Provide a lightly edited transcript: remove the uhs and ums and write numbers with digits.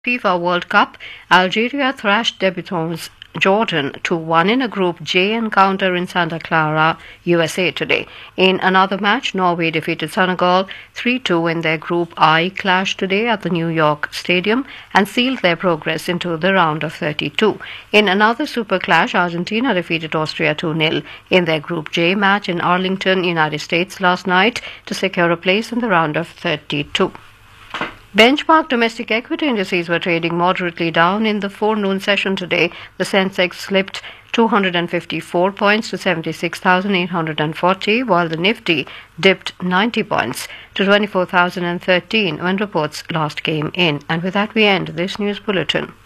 FIFA World Cup, Algeria thrashed debutants Jordan 2-1 in a Group J encounter in Santa Clara, USA today. In another match, Norway defeated Senegal 3-2 in their Group I clash today at the New York Stadium and sealed their progress into the round of 32. In another super clash, Argentina defeated Austria 2-0 in their Group J match in Arlington, United States last night to secure a place in the round of 32. Benchmark domestic equity indices were trading moderately down in the forenoon session today. The Sensex slipped 254 points to 76,840, while the Nifty dipped 90 points to 24,013 when reports last came in. And with that, we end this news bulletin.